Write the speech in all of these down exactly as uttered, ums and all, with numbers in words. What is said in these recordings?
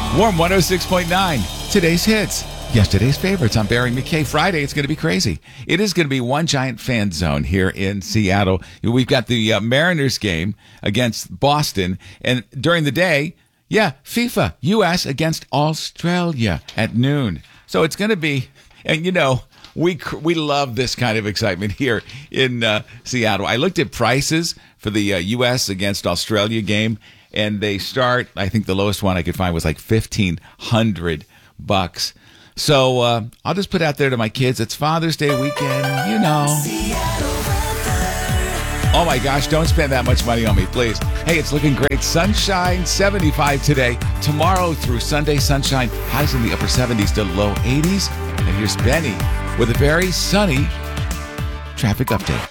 Warm one oh six point nine. Today's hits. Yesterday's favorites. I'm Barry McKay. Friday, it's going to be crazy. It is going to be one giant fan zone here in Seattle. We've got the uh, Mariners game against Boston. And during the day, yeah, FIFA, U S against Australia at noon. So it's going to be, and you know, we we love this kind of excitement here in uh, Seattle. I looked at prices for the uh, U S against Australia game, and they start, I think the lowest one I could find was like fifteen hundred bucks. So uh, I'll just put out there to my kids, it's Father's Day weekend, you know. Oh my gosh, don't spend that much money on me, please. Hey, it's looking great. Sunshine, seventy-five today. Tomorrow through Sunday, sunshine, highs in the upper seventies to low eighties. And here's Benny with a very sunny traffic update.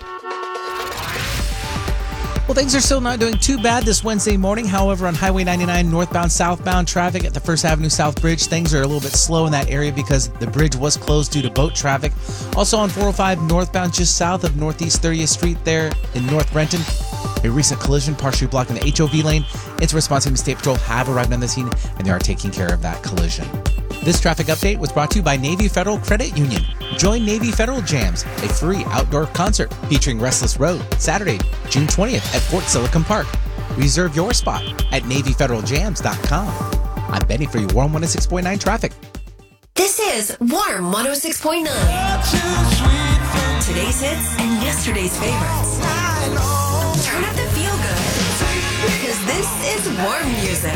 Well, things are still not doing too bad this Wednesday morning. However, on Highway ninety-nine, northbound, southbound traffic at the First Avenue South Bridge, things are a little bit slow in that area because the bridge was closed due to boat traffic. Also on four oh five northbound, just south of Northeast thirtieth Street there in North Renton, a recent collision partially blocking the H O V lane. Its response team, State Patrol, have arrived on the scene, and they are taking care of that collision. This traffic update was brought to you by Navy Federal Credit Union. Join Navy Federal Jams, a free outdoor concert featuring Restless Road, Saturday, June twentieth at Fort Silicon Park. Reserve your spot at navy federal jams dot com. I'm Benny for your Warm one oh six point nine traffic. This is Warm one oh six point nine. Today's hits and yesterday's favorites. Turn up the feel good, because this is warm music.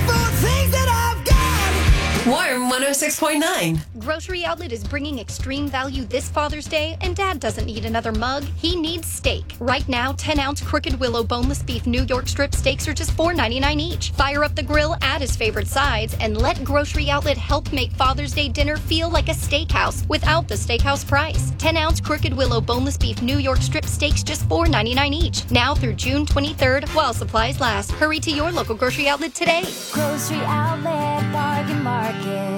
Warm one oh six point nine. Grocery Outlet is bringing extreme value this Father's Day, and Dad doesn't need another mug. He needs steak. Right now, ten ounce Crooked Willow boneless beef New York strip steaks are just four ninety-nine each. Fire up the grill, add his favorite sides, and let Grocery Outlet help make Father's Day dinner feel like a steakhouse without the steakhouse price. ten ounce Crooked Willow boneless beef New York strip steaks just four ninety-nine each. Now through June twenty-third, while supplies last. Hurry to your local Grocery Outlet today. Grocery Outlet, Bargain Market.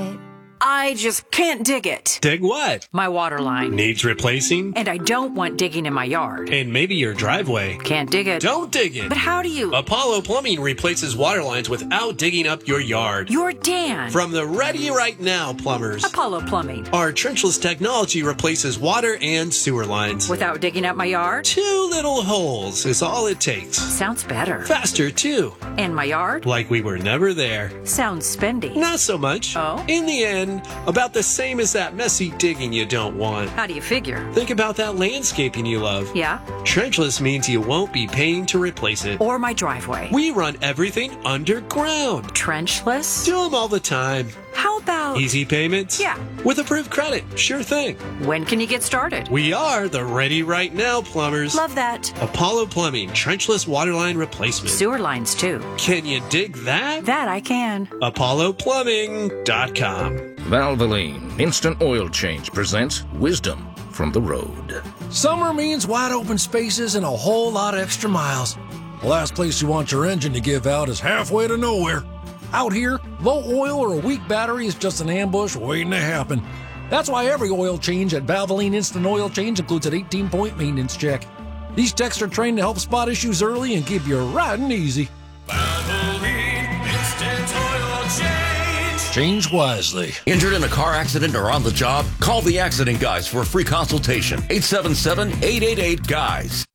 I just can't dig it. Dig what? My water line. Needs replacing? And I don't want digging in my yard. And maybe your driveway. Can't dig it. Don't dig it. But how do you? Apollo Plumbing replaces water lines without digging up your yard. You're Dan. From the Ready Right Now plumbers. Apollo Plumbing. Our trenchless technology replaces water and sewer lines. Without digging up my yard? Two little holes is all it takes. Sounds better. Faster, too. And my yard? Like we were never there. Sounds spendy. Not so much. Oh? In the end, about the same as that messy digging you don't want. How do you figure? Think about that landscaping you love. Yeah? Trenchless means you won't be paying to replace it. Or my driveway. We run everything underground. Trenchless? Do them all the time. How about... Easy payments? Yeah. With approved credit. Sure thing. When can you get started? We are the Ready Right Now plumbers. Love that. Apollo Plumbing, trenchless waterline replacement. Sewer lines, too. Can you dig that? That I can. apollo plumbing dot com. Valvoline Instant Oil Change presents Wisdom from the Road. Summer means wide open spaces and a whole lot of extra miles. The last place you want your engine to give out is halfway to nowhere. Out here, low oil or a weak battery is just an ambush waiting to happen. That's why every oil change at Valvoline Instant Oil Change includes an eighteen-point maintenance check. These techs are trained to help spot issues early and keep you riding easy. Valvoline Instant Oil Change. Change wisely. Injured in a car accident or on the job? Call the Accident Guys for a free consultation. eight seven seven, eight eight eight, G U Y S.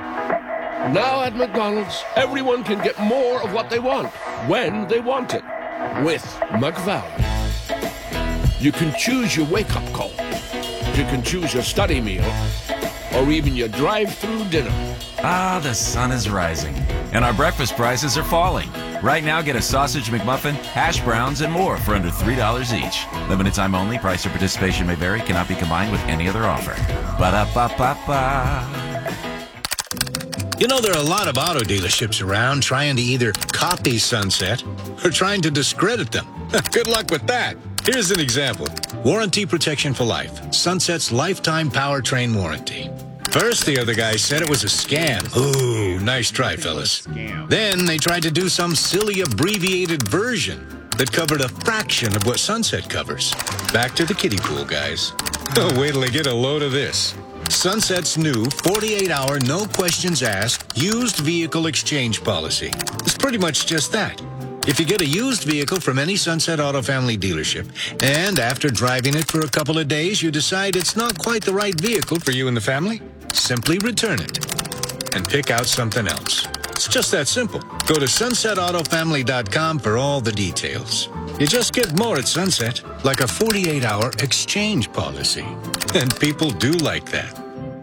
Now at McDonald's, everyone can get more of what they want, when they want it, with McValue. You can choose your wake-up call. You can choose your study meal, or even your drive-through dinner. Ah, the sun is rising, and our breakfast prices are falling. Right now, get a sausage McMuffin, hash browns, and more for under three dollars each. Limited time only. Price or participation may vary. Cannot be combined with any other offer. Ba-da-ba-ba-ba. You know, there are a lot of auto dealerships around trying to either copy Sunset or trying to discredit them. Good luck with that. Here's an example. Warranty protection for life. Sunset's lifetime powertrain warranty. First, the other guy said it was a scam. Ooh, nice try, fellas. Then they tried to do some silly abbreviated version that covered a fraction of what Sunset covers. Back to the kiddie pool, guys. Oh, wait till they get a load of this. Sunset's new forty-eight hour, no questions asked, used vehicle exchange policy. It's pretty much just that. If you get a used vehicle from any Sunset Auto Family dealership, and after driving it for a couple of days, you decide it's not quite the right vehicle for you and the family, simply return it and pick out something else. It's just that simple. Go to sunset auto family dot com for all the details. You just get more at Sunset, like a forty-eight hour exchange policy. And people do like that.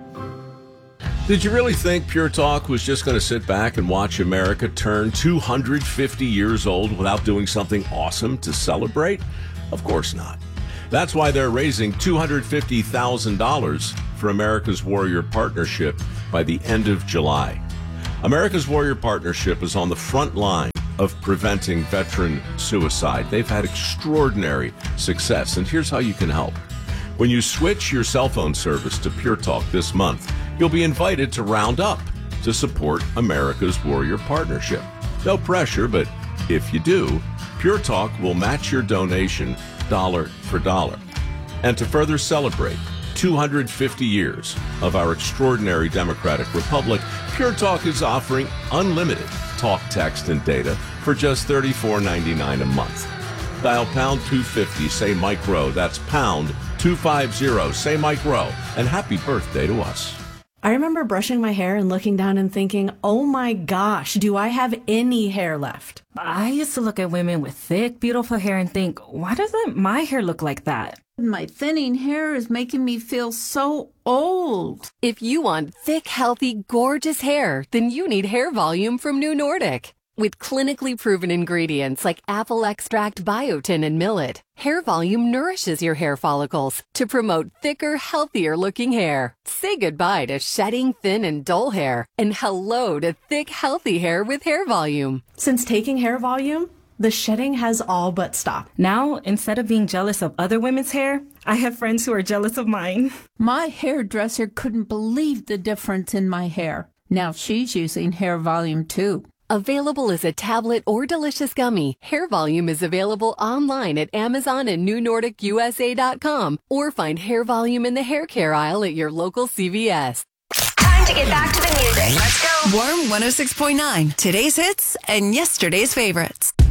Did you really think Pure Talk was just going to sit back and watch America turn two hundred fifty years old without doing something awesome to celebrate? Of course not. That's why they're raising two hundred fifty thousand dollars for America's Warrior Partnership by the end of July. America's Warrior Partnership is on the front line of preventing veteran suicide. They've had extraordinary success, and here's how you can help. When you switch your cell phone service to Pure Talk this month, you'll be invited to round up to support America's Warrior Partnership. No pressure, but if you do, Pure Talk will match your donation dollar for dollar. And to further celebrate two hundred fifty years of our extraordinary democratic republic, Pure Talk is offering unlimited talk, text, and data for just thirty-four ninety-nine a month. Dial pound two fifty, say Mike Rowe. That's pound two fifty, say Mike Rowe. And happy birthday to us. I remember brushing my hair and looking down and thinking, oh my gosh, do I have any hair left? I used to look at women with thick, beautiful hair and think, why doesn't my hair look like that? My thinning hair is making me feel so old. If you want thick, healthy, gorgeous hair, then you need Hair Volume from New Nordic. With clinically proven ingredients like apple extract, biotin, and millet, Hair Volume nourishes your hair follicles to promote thicker, healthier looking hair. Say goodbye to shedding, thin, and dull hair, and hello to thick, healthy hair with Hair Volume. Since taking Hair Volume, the shedding has all but stopped. Now, instead of being jealous of other women's hair, I have friends who are jealous of mine. My hairdresser couldn't believe the difference in my hair. Now she's using Hair Volume too. Available as a tablet or delicious gummy, Hair Volume is available online at Amazon and New Nordic U S A dot com, or find Hair Volume in the hair care aisle at your local C V S. Time to get back to the music. Let's go. Warm one oh six point nine. Today's hits and yesterday's favorites.